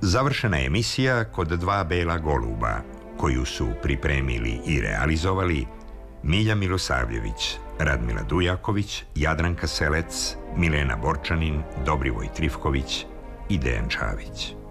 Završena je emisija Kod dva bela goluba, koju su pripremili i realizovali Milja Milosavljević, Radmila Dujaković, Jadranka Selec, Milena Borčanin, Dobrivoj Trifković i Dejan Čavić.